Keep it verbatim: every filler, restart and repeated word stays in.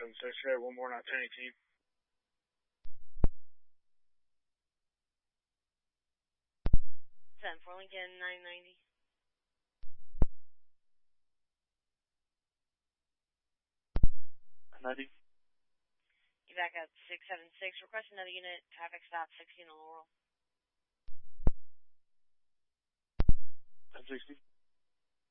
seven six, okay, one more, not ten eighteen. ten for Lincoln, nine ninety. ninety. You back up six seven six, request another unit, traffic stop sixteen on Laurel. ten sixty.